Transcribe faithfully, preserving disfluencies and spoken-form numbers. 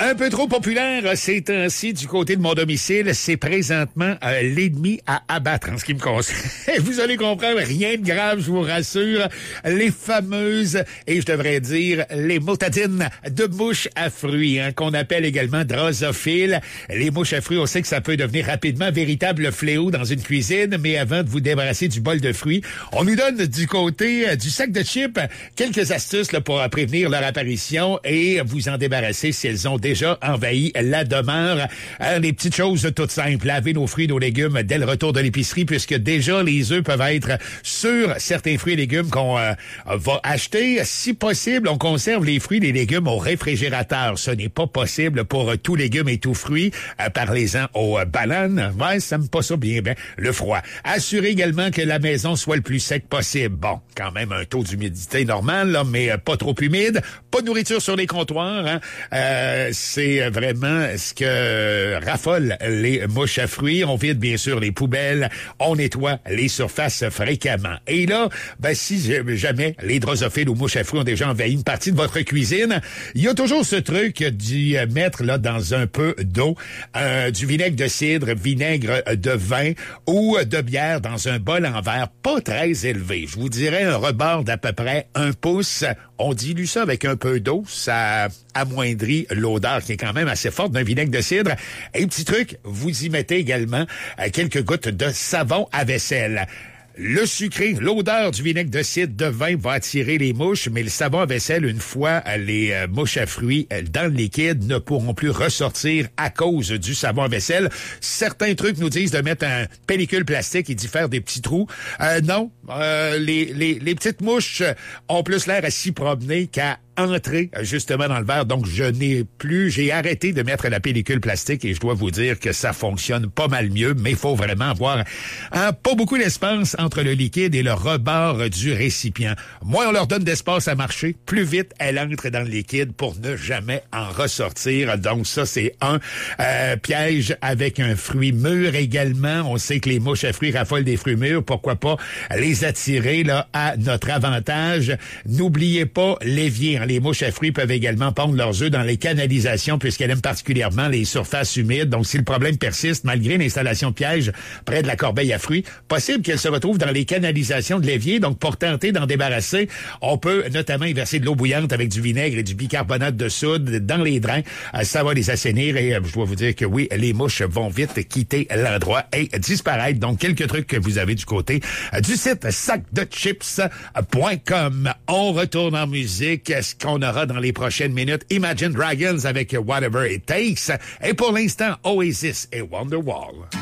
Un peu trop populaire ces temps-ci du côté de mon domicile, c'est présentement euh, l'ennemi à abattre en ce qui me concerne. Vous allez comprendre, rien de grave, je vous rassure. Les fameuses, et je devrais dire, les motadines de mouches à fruits, hein, qu'on appelle également drosophiles. Les mouches à fruits, on sait que ça peut devenir rapidement un véritable fléau dans une cuisine, mais avant de vous débarrasser du bol de fruits, on nous donne du côté euh, du sac de chips quelques astuces là, pour euh, prévenir leur apparition et vous en débarrasser si elles ont déjà envahi la demeure. Euh, les petites choses toutes simples. Laver nos fruits et nos légumes dès le retour de l'épicerie, puisque déjà les œufs peuvent être sur certains fruits et légumes qu'on euh, va acheter. Si possible, on conserve les fruits et les légumes au réfrigérateur. Ce n'est pas possible pour euh, tout légumes et tout fruits. Euh, parlez-en aux euh, bananes. Ouais, ça me pas ça bien, bien. Le froid. Assurez également que la maison soit le plus sec possible. Bon, quand même un taux d'humidité normal, là, mais euh, pas trop humide. Pas de nourriture sur les comptoirs, hein. Euh, c'est vraiment ce que raffole les mouches à fruits. On vide bien sûr les poubelles, on nettoie les surfaces fréquemment. Et là, ben si jamais les drosophiles ou mouches à fruits ont déjà envahi une partie de votre cuisine, il y a toujours ce truc d'y mettre là dans un peu d'eau, euh, du vinaigre de cidre, vinaigre de vin ou de bière dans un bol en verre pas très élevé. Je vous dirais un rebord d'à peu près un pouce. On dilue ça avec un peu d'eau, ça amoindrit l'odeur qui est quand même assez forte d'un vinaigre de cidre. Et petit truc, vous y mettez également euh, quelques gouttes de savon à vaisselle. Le sucré, l'odeur du vinaigre de cidre de vin va attirer les mouches, mais le savon à vaisselle, une fois les euh, mouches à fruits euh, dans le liquide, ne pourront plus ressortir à cause du savon à vaisselle. Certains trucs nous disent de mettre un pellicule plastique et d'y faire des petits trous. Euh, non, euh, les, les, les petites mouches ont plus l'air à s'y promener qu'à entrer justement dans le verre. Donc, je n'ai plus, j'ai arrêté de mettre la pellicule plastique et je dois vous dire que ça fonctionne pas mal mieux, mais il faut vraiment avoir hein, pas beaucoup d'espace entre le liquide et le rebord du récipient. Moins on leur donne d'espace à marcher, plus vite elles entrent dans le liquide pour ne jamais en ressortir. Donc, ça, c'est un euh, piège avec un fruit mûr également. On sait que les mouches à fruits raffolent des fruits mûrs. Pourquoi pas les attirer là à notre avantage? N'oubliez pas l'évier. Les mouches à fruits peuvent également pondre leurs œufs dans les canalisations puisqu'elles aiment particulièrement les surfaces humides. Donc, si le problème persiste, malgré l'installation de pièges près de la corbeille à fruits, possible qu'elles se retrouvent dans les canalisations de l'évier. Donc, pour tenter d'en débarrasser, on peut notamment y verser de l'eau bouillante avec du vinaigre et du bicarbonate de soude dans les drains. Ça va les assainir et je dois vous dire que oui, les mouches vont vite quitter l'endroit et disparaître. Donc, quelques trucs que vous avez du côté du site sac de chips point com. On retourne en musique. Qu'on aura dans les prochaines minutes Imagine Dragons avec Whatever It Takes. Et pour l'instant, Oasis et Wonderwall.